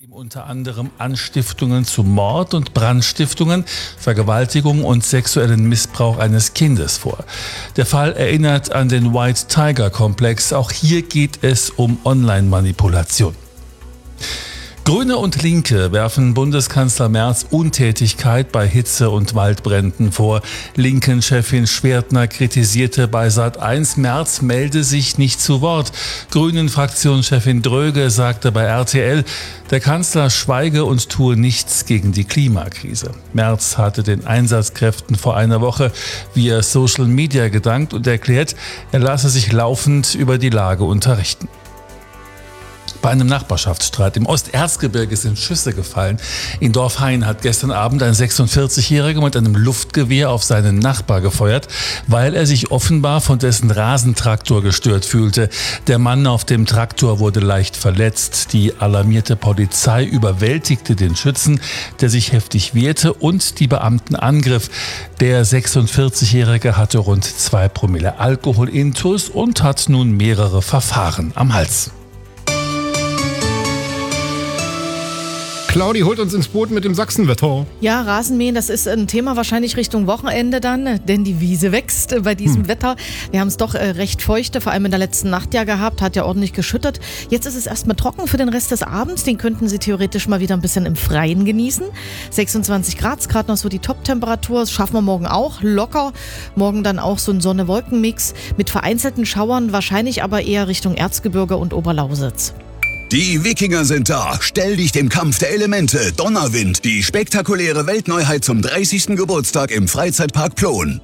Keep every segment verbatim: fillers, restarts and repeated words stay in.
Unter anderem Anstiftungen zu Mord und Brandstiftungen, Vergewaltigung und sexuellen Missbrauch eines Kindes vor. Der Fall erinnert an den White Tiger Komplex. Auch hier geht es um Online-Manipulation. Grüne und Linke werfen Bundeskanzler Merz Untätigkeit bei Hitze- und Waldbränden vor. Linken-Chefin Schwertner kritisierte bei Sat eins, Merz melde sich nicht zu Wort. Grünen-Fraktionschefin Dröge sagte bei R T L, der Kanzler schweige und tue nichts gegen die Klimakrise. Merz hatte den Einsatzkräften vor einer Woche via Social Media gedankt und erklärt, er lasse sich laufend über die Lage unterrichten. Bei einem Nachbarschaftsstreit im Osterzgebirge sind Schüsse gefallen. In Dorfhain hat gestern Abend ein sechsundvierzigjähriger mit einem Luftgewehr auf seinen Nachbar gefeuert, weil er sich offenbar von dessen Rasentraktor gestört fühlte. Der Mann auf dem Traktor wurde leicht verletzt. Die alarmierte Polizei überwältigte den Schützen, der sich heftig wehrte und die Beamten angriff. Der sechsundvierzigjährige hatte rund zwei Promille Alkohol intus und hat nun mehrere Verfahren am Hals. Claudi holt uns ins Boot mit dem Sachsenwetter. Ja, Rasenmähen, das ist ein Thema wahrscheinlich Richtung Wochenende dann, denn die Wiese wächst bei diesem hm. Wetter. Wir haben es doch äh, recht feuchte, vor allem in der letzten Nacht ja gehabt, hat ja ordentlich geschüttet. Jetzt ist es erstmal trocken für den Rest des Abends, den könnten Sie theoretisch mal wieder ein bisschen im Freien genießen. sechsundzwanzig Grad ist gerade noch so die Top-Temperatur, das schaffen wir morgen auch locker. Morgen dann auch so ein Sonne-Wolken-Mix mit vereinzelten Schauern, wahrscheinlich aber eher Richtung Erzgebirge und Oberlausitz. Die Wikinger sind da. Stell dich dem Kampf der Elemente. Donnerwind. Die spektakuläre Weltneuheit zum dreißigsten Geburtstag im Freizeitpark Plon.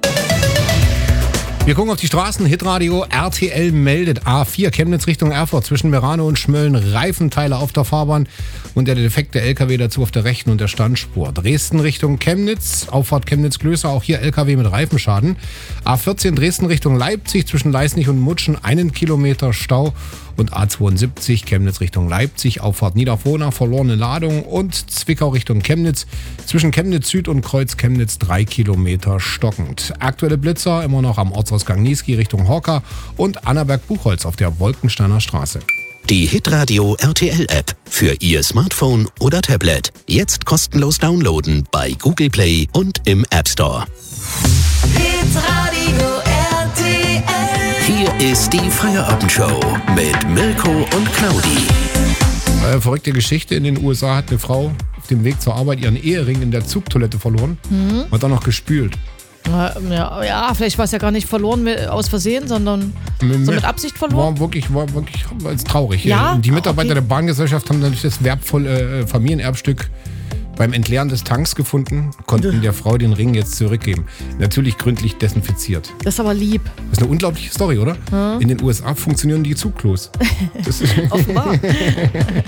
Wir gucken auf die Straßen. Hitradio R T L meldet A vier Chemnitz Richtung Erfurt zwischen Merano und Schmölln. Reifenteile auf der Fahrbahn und der defekte L K W dazu auf der rechten und der Standspur. Dresden Richtung Chemnitz, Auffahrt Chemnitz-Klößer, auch hier L K W mit Reifenschaden. A vierzehn Dresden Richtung Leipzig zwischen Leißnich und Mutschen einen Kilometer Stau. Und A zweiundsiebzig Chemnitz Richtung Leipzig, Auffahrt Niederfrohnach, verlorene Ladung und Zwickau Richtung Chemnitz. Zwischen Chemnitz Süd und Kreuz Chemnitz drei Kilometer stockend. Aktuelle Blitzer immer noch am Ortsausgang Niesky Richtung Horka und Annaberg-Buchholz auf der Wolkensteiner Straße. Die Hitradio R T L App für Ihr Smartphone oder Tablet. Jetzt kostenlos downloaden bei Google Play und im App Store. Hitradio R T L. Hier ist die Feierabendshow mit Milko und Claudi. Äh, verrückte Geschichte. In den U S A hat eine Frau auf dem Weg zur Arbeit ihren Ehering in der Zugtoilette verloren mhm. und dann noch gespült. Ja, ja, vielleicht war es ja gar nicht verloren aus Versehen, sondern mit, so mit Absicht verloren. War wirklich, war wirklich war traurig. Ja? Die Mitarbeiter okay. der Bahngesellschaft haben natürlich das wertvolle äh, Familienerbstück beim Entleeren des Tanks gefunden, konnten der Frau den Ring jetzt zurückgeben. Natürlich gründlich desinfiziert. Das ist aber lieb. Das ist eine unglaubliche Story, oder? Hm? In den U S A funktionieren die Zugklos. Das ist offenbar.